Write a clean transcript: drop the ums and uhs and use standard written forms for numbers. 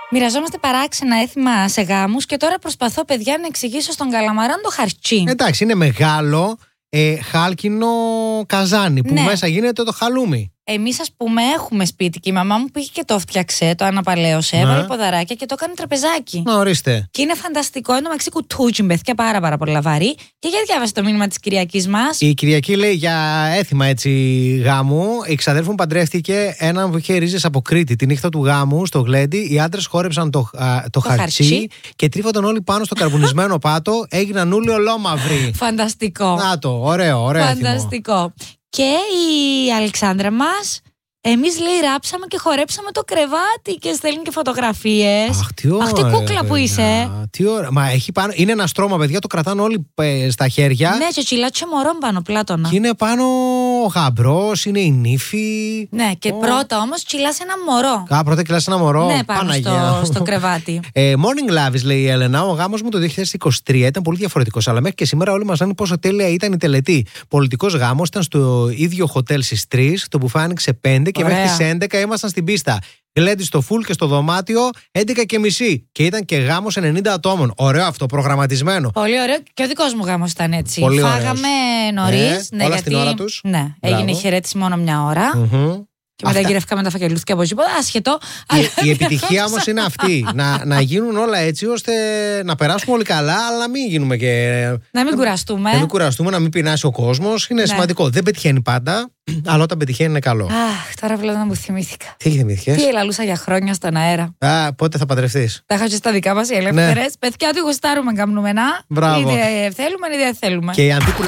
Μοιραζόμαστε παράξενα έθιμα σε γάμους και τώρα προσπαθώ, παιδιά, να εξηγήσω στον Καλαμαράν το χαρτσί. Εντάξει, είναι μεγάλο χάλκινο καζάνι που μέσα γίνεται το χαλούμι. Εμείς, ας πούμε, έχουμε σπίτι και η μαμά μου πήγε και το φτιάξε, το αναπαλαίωσε, έβαλε ποδαράκια και το έκανε τραπεζάκι. Ορίστε. Και είναι φανταστικό, είναι μεταξύ κουτούτσιμπεθ και πάρα πολλά βαρύ. Και για διάβασε το μήνυμα της Κυριακής μας. Η Κυριακή λέει για έθιμα έτσι γάμου. Η ξαδέρφου μου παντρεύτηκε έναν που είχε ρίζες από Κρήτη. Τη νύχτα του γάμου στο γλέντι, οι άντρες χόρεψαν το χαρτσί και τρίφονταν όλοι πάνω στο καρβουνισμένο πάτο. Έγιναν όλοι ολόμαυροι. Φανταστικό. Να το, ωραίο. Φανταστικό. Και η Αλεξάνδρα μας, εμείς λέει ράψαμε και χορέψαμε το κρεβάτι και στέλνει και φωτογραφίες. Αχ, τι ωραία. Αυτή κούκλα που είσαι. Τι ωραία. Μα έχει πάνω, είναι ένα στρώμα, παιδιά, το κρατάνε όλοι στα χέρια. Ναι, και τσιλάτσο μωρό πάνω, Πλάτωνα. Και είναι πάνω ο γαμπρός, είναι η νύφη. Ναι, και πρώτα όμως τσιλάς ένα μωρό. Πρώτα κυλάς ένα μωρό. Ναι, πάνω στο κρεβάτι. Morning Loves, λέει η Έλενα. Ο γάμος μου το 2023 ήταν πολύ διαφορετικός. Αλλά μέχρι και σήμερα όλοι μας λένε πόσο τέλεια ήταν η τελετή. Πολιτικός γάμος, ήταν στο ίδιο χοτέλ στις 3, το μπουφέ άνοιξε 5 και μέχρι τις 11 ήμασταν στην πίστα. Γλέντι στο φουλ και στο δωμάτιο 11:30. Και ήταν και γάμος 90 ατόμων. Ωραίο αυτό, προγραμματισμένο. Πολύ ωραίο. Και ο δικός μου γάμος ήταν έτσι. Πολύ Φάγαμε νωρίς. Ναι, όλα στην ώρα τους. Ναι, έγινε η χαιρέτηση μόνο μια ώρα. Και μετά γυρεύκαμε τα φακελούθια από τίποτα. Άσχετο. Η επιτυχία όμως είναι αυτή. Να γίνουν όλα έτσι ώστε να περάσουμε όλοι καλά, αλλά να μην γίνουμε και. Να μην κουραστούμε. Να μην κουραστούμε, να μην πεινάσει ο κόσμος. Είναι σημαντικό. Δεν πετυχαίνει πάντα, αλλά όταν πετυχαίνει είναι καλό. Αχ, τώρα βλέπω να μου θυμήθηκα. Τι θυμήθηκες? Τι ελαλούσα για χρόνια στον αέρα. Πότε θα παντρευτείς? Τα είχα και στα δικά μας οι ελεύθερες. Παιδιά, ότι γουστάρουμε, κάνουμε να. Μπράβο. Είτε θέλουμε, είτε δεν θέλουμε. Και η Αντίκουλα.